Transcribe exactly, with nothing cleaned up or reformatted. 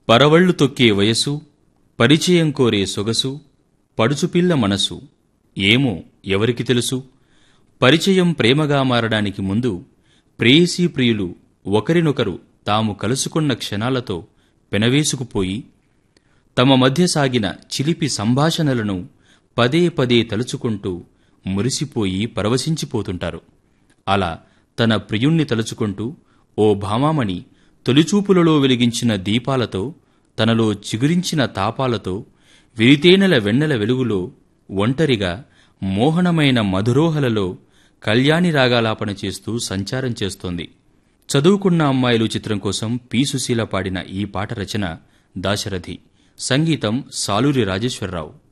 పరవళ్లు తొక్కే వయసు, పరిచయం కోరే సొగసు, పడుచుపిల్ల మనసు, ఏమో ఎవరికి తెలుసు. పరిచయం ప్రేమగా మారడానికి ముందు ప్రేయసీ ప్రియులు ఒకరినొకరు తాము కలుసుకున్న క్షణాలతో పెనవేసుకుపోయి తమ మధ్య సాగిన చిలిపి సంభాషణలను పదే పదే తలుచుకుంటూ మురిసిపోయి పరవశించిపోతుంటారు. అలా తన ప్రియుణ్ణి తలుచుకుంటూ ఓ భామామణి తొలిచూపులలో వెలిగించిన దీపాలతో, తనలో చిగురించిన తాపాలతో, విరితేనెల వెన్నెల వెలుగులో ఒంటరిగా మోహనమైన మధురోహలలో కళ్యాణి రాగాలాపన చేస్తూ సంచారం చేస్తోంది. చదువుకున్న అమ్మాయిలు చిత్రం కోసం పి సుశీల పాడిన ఈ పాట రచన దాశరథి, సంగీతం సాలూరి రాజేశ్వరరావు.